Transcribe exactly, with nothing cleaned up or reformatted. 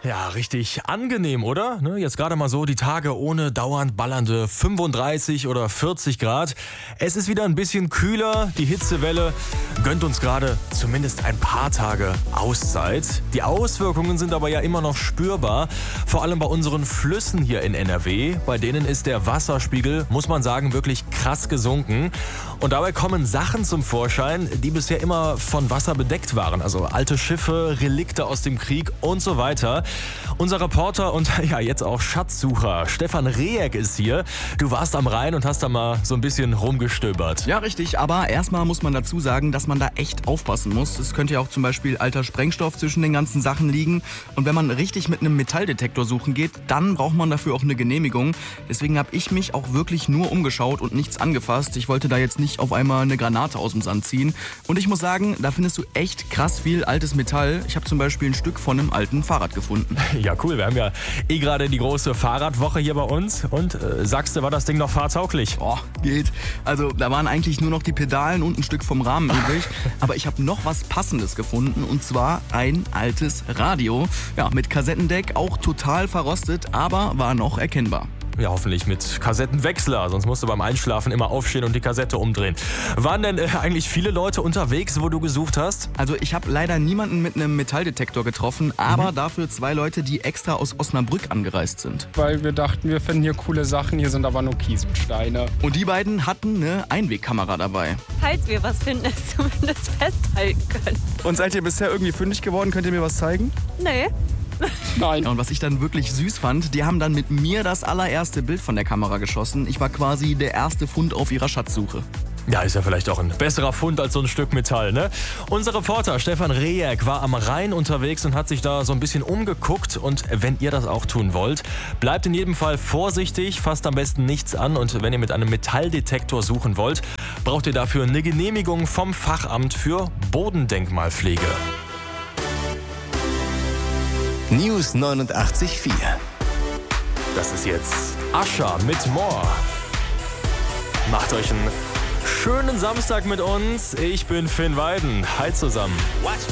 Ja, richtig angenehm, oder? Ne, jetzt gerade mal so die Tage ohne dauernd ballernde fünfunddreißig oder vierzig Grad. Es ist wieder ein bisschen kühler, die Hitzewelle gönnt uns gerade zumindest ein paar Tage Auszeit. Die Auswirkungen sind aber ja immer noch spürbar, vor allem bei unseren Flüssen hier in N R W. Bei denen ist der Wasserspiegel, muss man sagen, wirklich krass gesunken. Und dabei kommen Sachen zum Vorschein, die bisher immer von Wasser bedeckt waren. Also alte Schiffe, Relikte aus dem Krieg und so weiter. Unser Reporter und ja jetzt auch Schatzsucher Stefan Rehek ist hier. Du warst am Rhein und hast da mal so ein bisschen rumgestöbert. Ja, richtig, aber erstmal muss man dazu sagen, dass man da echt aufpassen muss. Es könnte ja auch zum Beispiel alter Sprengstoff zwischen den ganzen Sachen liegen. Und wenn man richtig mit einem Metalldetektor suchen geht, dann braucht man dafür auch eine Genehmigung. Deswegen habe ich mich auch wirklich nur umgeschaut und nichts angefasst. Ich wollte da jetzt nicht auf einmal eine Granate aus dem Sand ziehen. Und ich muss sagen, da findest du echt krass viel altes Metall. Ich habe zum Beispiel ein Stück von einem alten Fahrrad gefunden. Ja, cool. Wir haben ja eh gerade die große Fahrradwoche hier bei uns. Und äh, sagst du, war das Ding noch fahrtauglich? Oh, geht. Also da waren eigentlich nur noch die Pedalen und ein Stück vom Rahmen übrig. Aber ich habe noch was Passendes gefunden. Und zwar ein altes Radio. Ja, mit Kassettendeck, auch total verrostet, aber war noch erkennbar. Ja, hoffentlich mit Kassettenwechsler, sonst musst du beim Einschlafen immer aufstehen und die Kassette umdrehen. Waren denn äh, eigentlich viele Leute unterwegs, wo du gesucht hast? Also ich habe leider niemanden mit einem Metalldetektor getroffen, aber mhm. dafür zwei Leute, die extra aus Osnabrück angereist sind. Weil wir dachten, wir finden hier coole Sachen, hier sind aber nur Kies und Steine. Und die beiden hatten eine Einwegkamera dabei. Falls wir was finden, es zumindest festhalten können. Und seid ihr bisher irgendwie fündig geworden? Könnt ihr mir was zeigen? Nee. Nein. Ja, und was ich dann wirklich süß fand, die haben dann mit mir das allererste Bild von der Kamera geschossen. Ich war quasi der erste Fund auf ihrer Schatzsuche. Ja, ist ja vielleicht auch ein besserer Fund als so ein Stück Metall, ne? Unser Reporter Stefan Rehek war am Rhein unterwegs und hat sich da so ein bisschen umgeguckt. Und wenn ihr das auch tun wollt, bleibt in jedem Fall vorsichtig, fasst am besten nichts an. Und wenn ihr mit einem Metalldetektor suchen wollt, braucht ihr dafür eine Genehmigung vom Fachamt für Bodendenkmalpflege. News neunundachtzig Komma vier. Das ist jetzt Ascher mit More. Macht euch einen schönen Samstag mit uns. Ich bin Finn Weiden. Hi zusammen. Watch